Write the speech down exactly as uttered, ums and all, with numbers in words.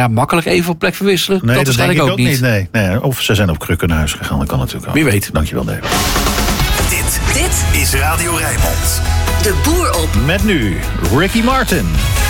ja, makkelijk even op plek verwisselen. Nee, dat dat denk waarschijnlijk ik ook niet. niet. Nee, nee. Of ze zijn op krukken naar huis gegaan. Dat kan natuurlijk ook. Wie weet. Dankjewel, Dave. Dit, dit is Radio Rijnmond. De Boer op. Met nu Ricky Martin.